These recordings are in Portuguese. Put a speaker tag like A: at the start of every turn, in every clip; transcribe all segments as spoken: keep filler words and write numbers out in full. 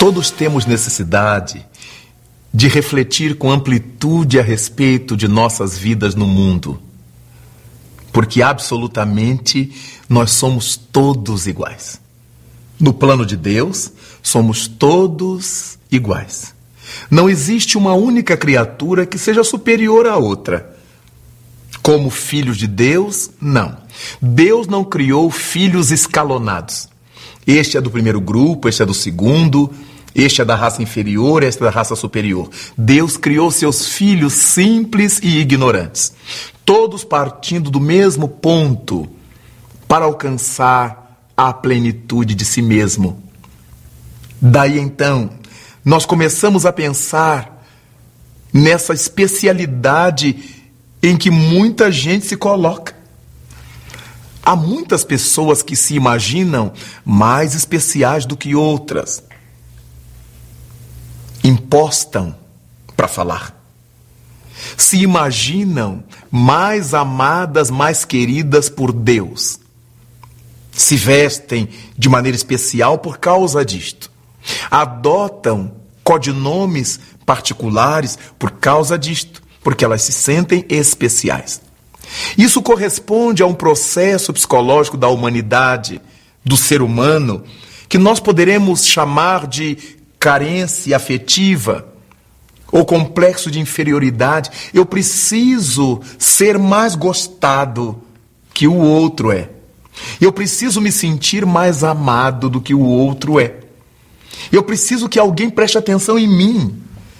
A: Todos temos necessidade de refletir com amplitude a respeito de nossas vidas no mundo, porque absolutamente nós somos todos iguais. No plano de Deus, somos todos iguais. Não existe uma única criatura que seja superior à outra. Como filhos de Deus, não. Deus não criou filhos escalonados. Este é do primeiro grupo, este é do segundo, este é da raça inferior, este é da raça superior. Deus criou seus filhos simples e ignorantes, todos partindo do mesmo ponto para alcançar a plenitude de si mesmo. Daí então, nós começamos a pensar nessa especialidade em que muita gente se coloca. Há muitas pessoas que se imaginam mais especiais do que outras. Impostam para falar. Se imaginam mais amadas, mais queridas por Deus. Se vestem de maneira especial por causa disto. Adotam codinomes particulares por causa disto, porque elas se sentem especiais. Isso corresponde a um processo psicológico da humanidade, do ser humano, que nós poderemos chamar de carência afetiva ou complexo de inferioridade. Eu preciso ser mais gostado que o outro é. Eu preciso me sentir mais amado do que o outro é. Eu preciso que alguém preste atenção em mim.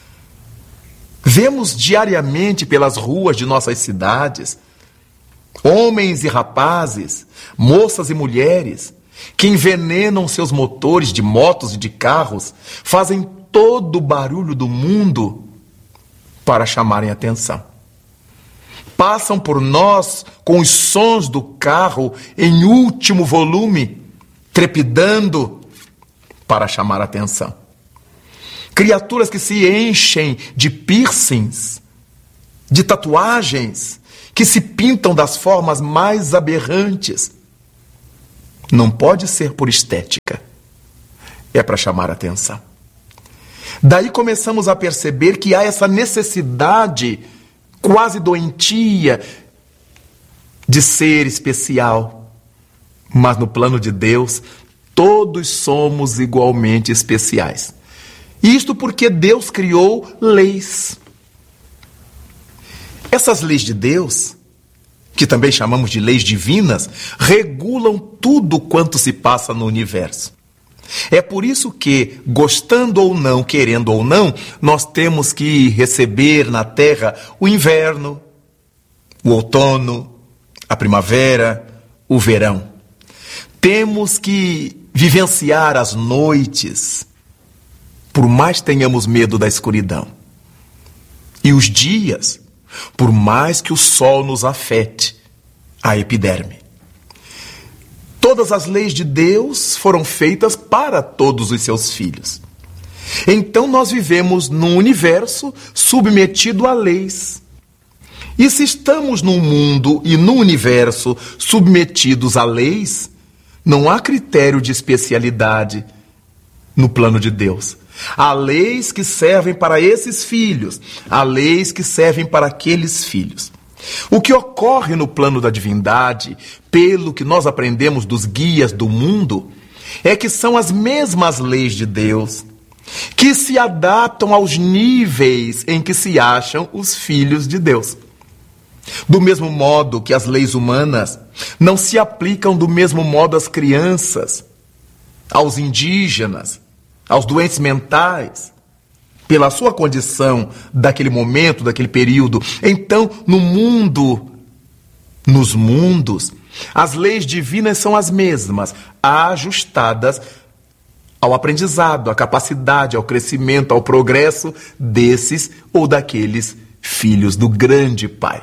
A: Vemos diariamente pelas ruas de nossas cidades homens e rapazes, moças e mulheres, que envenenam seus motores de motos e de carros, fazem todo o barulho do mundo para chamarem atenção. Passam por nós com os sons do carro em último volume, trepidando para chamar atenção. Criaturas que se enchem de piercings, de tatuagens, que se pintam das formas mais aberrantes. Não pode ser por estética. É para chamar atenção. Daí começamos a perceber que há essa necessidade quase doentia de ser especial. Mas no plano de Deus, todos somos igualmente especiais. Isto porque Deus criou leis. Essas leis de Deus, que também chamamos de leis divinas, regulam tudo quanto se passa no universo. É por isso que, gostando ou não, querendo ou não, nós temos que receber na Terra o inverno, o outono, a primavera, o verão. Temos que vivenciar as noites, por mais tenhamos medo da escuridão. E os dias, por mais que o sol nos afete a epiderme. Todas as leis de Deus foram feitas para todos os seus filhos. Então nós vivemos num universo submetido a leis. E se estamos num mundo e num universo submetidos a leis, não há critério de especialidade no plano de Deus. Há leis que servem para esses filhos, há leis que servem para aqueles filhos. O que ocorre no plano da divindade, pelo que nós aprendemos dos guias do mundo, é que são as mesmas leis de Deus, que se adaptam aos níveis em que se acham os filhos de Deus. Do mesmo modo que as leis humanas não se aplicam do mesmo modo às crianças, aos indígenas, aos doentes mentais, pela sua condição daquele momento, daquele período. Então, no mundo, nos mundos, as leis divinas são as mesmas, ajustadas ao aprendizado, à capacidade, ao crescimento, ao progresso desses ou daqueles filhos do grande Pai.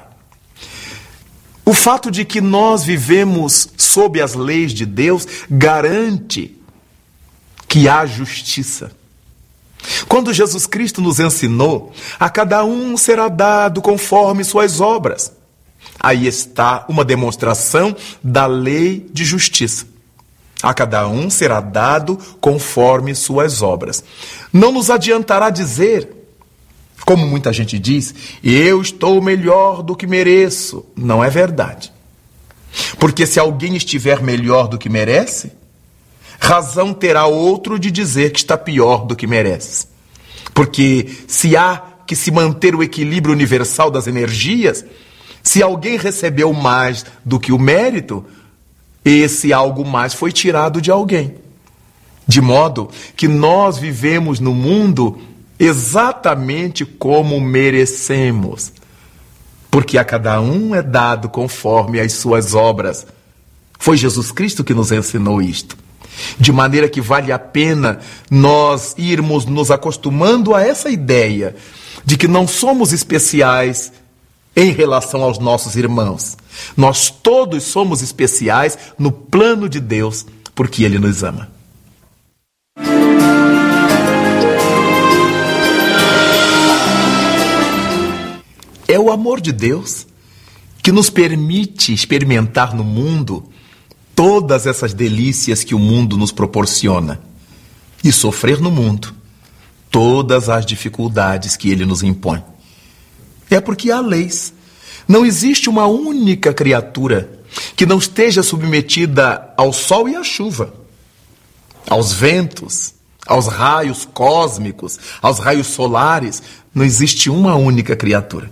A: O fato de que nós vivemos sob as leis de Deus garante que há justiça. Quando Jesus Cristo nos ensinou, a cada um será dado conforme suas obras. Aí está uma demonstração da lei de justiça. A cada um será dado conforme suas obras. Não nos adiantará dizer, como muita gente diz, eu estou melhor do que mereço. Não é verdade. Porque se alguém estiver melhor do que merece, razão terá outro de dizer que está pior do que merece. Porque se há que se manter o equilíbrio universal das energias, se alguém recebeu mais do que o mérito, esse algo mais foi tirado de alguém. De modo que nós vivemos no mundo exatamente como merecemos. Porque a cada um é dado conforme as suas obras. Foi Jesus Cristo que nos ensinou isto. De maneira que vale a pena nós irmos nos acostumando a essa ideia de que não somos especiais em relação aos nossos irmãos. Nós todos somos especiais no plano de Deus, porque Ele nos ama. É o amor de Deus que nos permite experimentar no mundo todas essas delícias que o mundo nos proporciona e sofrer no mundo todas as dificuldades que ele nos impõe. É porque há leis. Não existe uma única criatura que não esteja submetida ao sol e à chuva, aos ventos, aos raios cósmicos, aos raios solares. Não existe uma única criatura.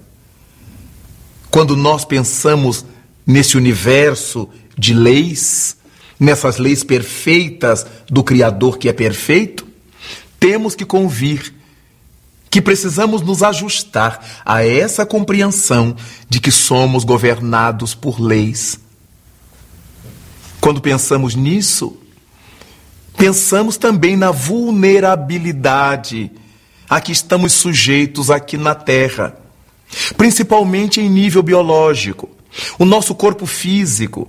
A: Quando nós pensamos nesse universo de leis, nessas leis perfeitas do Criador que é perfeito, temos que convir que precisamos nos ajustar a essa compreensão de que somos governados por leis. Quando pensamos nisso, pensamos também na vulnerabilidade a que estamos sujeitos aqui na Terra, principalmente em nível biológico. O nosso corpo físico,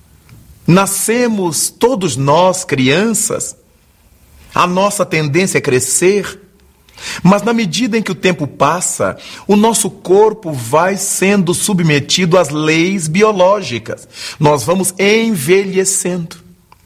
A: nascemos todos nós crianças, a nossa tendência é crescer, mas na medida em que o tempo passa, o nosso corpo vai sendo submetido às leis biológicas. Nós vamos envelhecendo.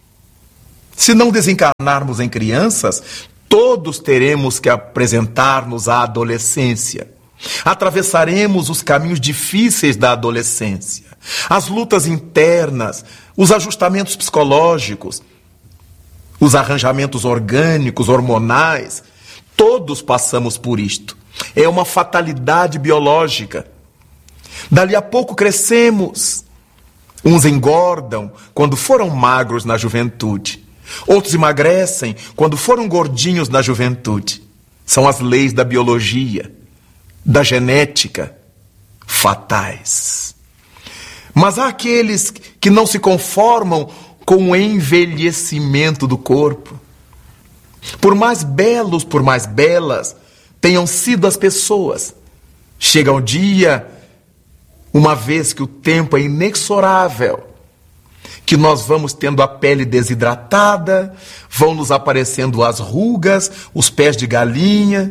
A: Se não desencarnarmos em crianças, todos teremos que apresentar-nos à adolescência. Atravessaremos os caminhos difíceis da adolescência, as lutas internas, os ajustamentos psicológicos, os arranjamentos orgânicos, hormonais. Todos passamos por isto. É uma fatalidade biológica. Dali a pouco crescemos. Uns engordam quando foram magros na juventude. Outros emagrecem quando foram gordinhos na juventude. São as leis da biologia, da genética, fatais. Mas há aqueles que não se conformam com o envelhecimento do corpo. Por mais belos, por mais belas tenham sido as pessoas, chega um dia, uma vez que o tempo é inexorável, que nós vamos tendo a pele desidratada, vão nos aparecendo as rugas, os pés de galinha,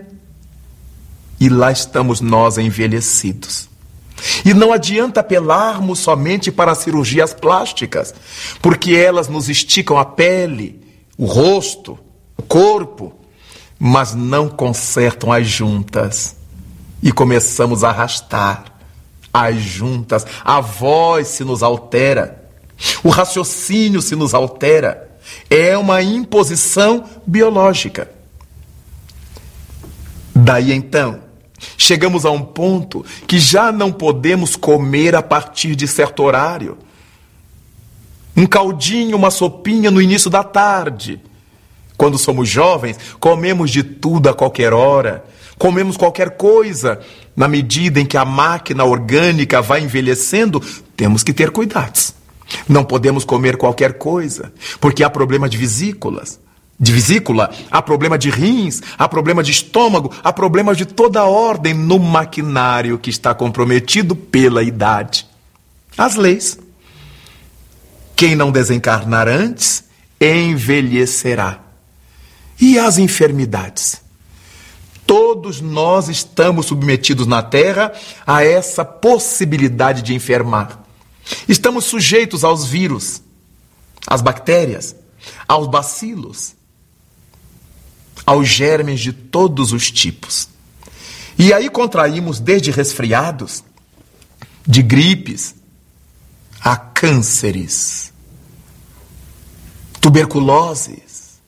A: e lá estamos nós envelhecidos. E não adianta apelarmos somente para as cirurgias plásticas, porque elas nos esticam a pele, o rosto, o corpo, mas não consertam as juntas. E começamos a arrastar as juntas, a voz se nos altera, o raciocínio se nos altera. É uma imposição biológica. Daí então, chegamos a um ponto que já não podemos comer a partir de certo horário. Um caldinho, uma sopinha no início da tarde. Quando somos jovens, comemos de tudo a qualquer hora. Comemos qualquer coisa. Na medida em que a máquina orgânica vai envelhecendo, temos que ter cuidados. Não podemos comer qualquer coisa, porque há problema de vesículas. De vesícula, há problema de rins, há problema de estômago, há problemas de toda ordem no maquinário que está comprometido pela idade. As leis. Quem não desencarnar antes, envelhecerá. E as enfermidades? Todos nós estamos submetidos na Terra a essa possibilidade de enfermar. Estamos sujeitos aos vírus, às bactérias, aos bacilos, aos germes de todos os tipos. E aí contraímos desde resfriados, de gripes, a cânceres, tuberculoses,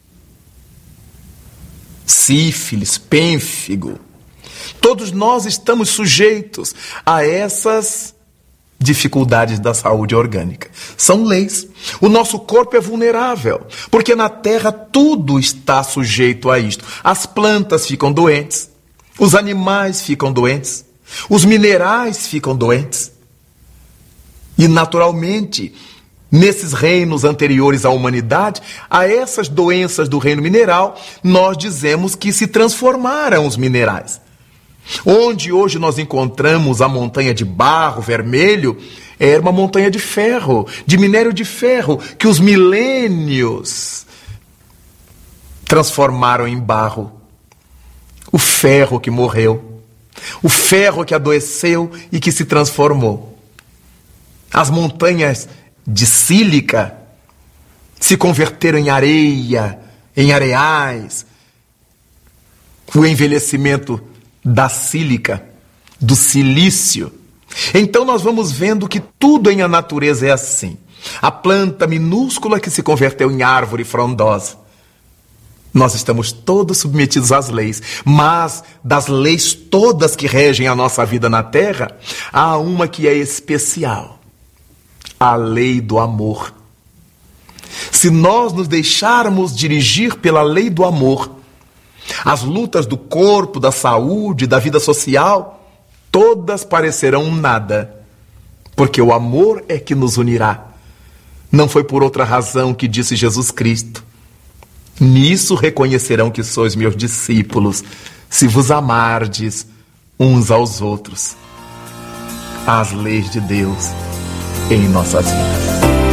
A: sífilis, pênfigo. Todos nós estamos sujeitos a essas dificuldades da saúde orgânica. São leis. O nosso corpo é vulnerável, porque na terra tudo está sujeito a isto. As plantas ficam doentes, os animais ficam doentes, os minerais ficam doentes. E, naturalmente, nesses reinos anteriores à humanidade, a essas doenças do reino mineral, nós dizemos que se transformaram os minerais. Onde hoje nós encontramos a montanha de barro vermelho, era uma montanha de ferro, de minério de ferro, que os milênios transformaram em barro. O ferro que morreu, o ferro que adoeceu e que se transformou. As montanhas de sílica se converteram em areia, em areais. O envelhecimento da sílica, do silício. Então nós vamos vendo que tudo em a natureza é assim. A planta minúscula que se converteu em árvore frondosa. Nós estamos todos submetidos às leis, mas das leis todas que regem a nossa vida na terra, há uma que é especial. A lei do amor. Se nós nos deixarmos dirigir pela lei do amor, as lutas do corpo, da saúde, da vida social, todas parecerão nada, porque o amor é que nos unirá. Não foi por outra razão que disse Jesus Cristo: nisso reconhecerão que sois meus discípulos, se vos amardes uns aos outros. As leis de Deus em nossas vidas.